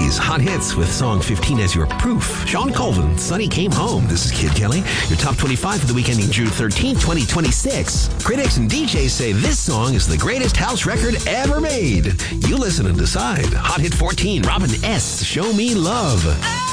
80s hot hits with song 15 as your proof. Sean Colvin, Sunny Came Home. This is Kid Kelly. Your top 25 for the week ending June 13, 2026. Critics and DJs say this song is the greatest house record ever made. You listen and decide. Hot hit 14, Robin S., Show Me Love.